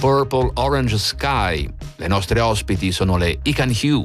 Purple Orange Sky. Le nostre ospiti sono le Ican Hue.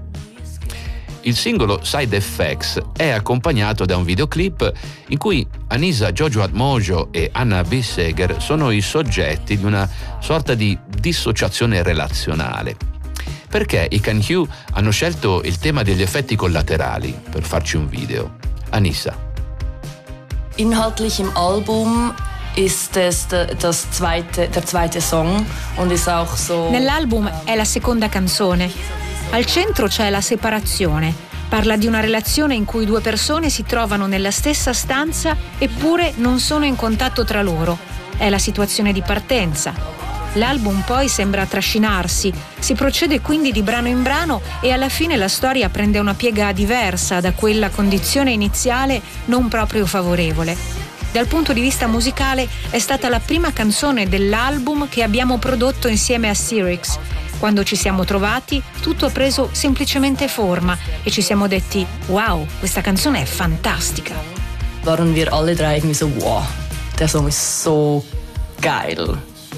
Il singolo Side Effects è accompagnato da un videoclip in cui Anisa Jojo Atmojo e Anna Bisseger sono i soggetti di una sorta di dissociazione relazionale. Perché i Can Hue hanno scelto il tema degli effetti collaterali per farci un video? Anissa. Inhaltlich im Album ist es der zweite Song und ist auch so. Nell'album è la seconda canzone. Al centro c'è la separazione. Parla di una relazione in cui due persone si trovano nella stessa stanza eppure non sono in contatto tra loro. È la situazione di partenza. L'album poi sembra trascinarsi, si procede quindi di brano in brano e alla fine la storia prende una piega diversa da quella condizione iniziale non proprio favorevole. Dal punto di vista musicale è stata la prima canzone dell'album che abbiamo prodotto insieme a Syrinx. Quando ci siamo trovati, tutto ha preso semplicemente forma e ci siamo detti wow, questa canzone è fantastica. Waren wir alle drei irgendwie so wow, der Song ist so geil.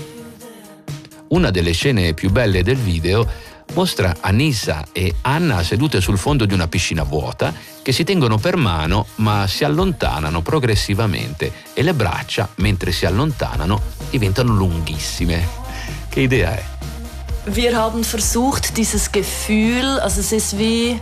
Una delle scene più belle del video mostra Anissa e Anna sedute sul fondo di una piscina vuota che si tengono per mano ma si allontanano progressivamente e le braccia, mentre si allontanano, diventano lunghissime. Che idea è? Wir haben versucht, dieses Gefühl, also es ist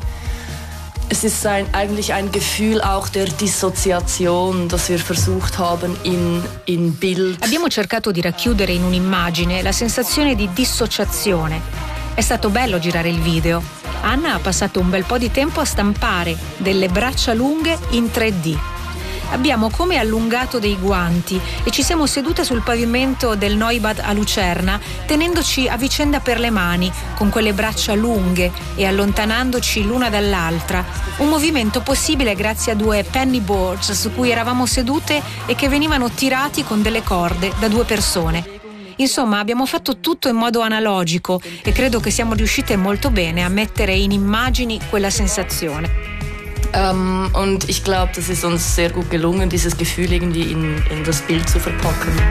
eigentlich ein Gefühl auch der Dissoziation, das wir versucht haben in Bild. Abbiamo cercato di racchiudere in un'immagine la sensazione di dissociazione. È stato bello girare il video. Anna ha passato un bel po' di tempo a stampare delle braccia lunghe in 3D. Abbiamo come allungato dei guanti e ci siamo sedute sul pavimento del Neubad a Lucerna, tenendoci a vicenda per le mani, con quelle braccia lunghe e allontanandoci l'una dall'altra. Un movimento possibile grazie a due penny boards su cui eravamo sedute e che venivano tirati con delle corde da due persone. Insomma, abbiamo fatto tutto in modo analogico e credo che siamo riuscite molto bene a mettere in immagini quella sensazione. Und ich glaube, das ist uns sehr gut gelungen, dieses Gefühl irgendwie in das Bild zu verpacken.